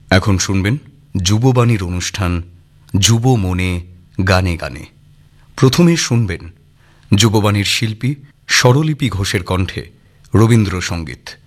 এখন শুনবেন যুববাণীর অনুষ্ঠান যুব মনে গানে গানে। প্রথমে শুনবেন যুববাণীর শিল্পী স্বরলিপি ঘোষের কণ্ঠে রবীন্দ্রসঙ্গীত।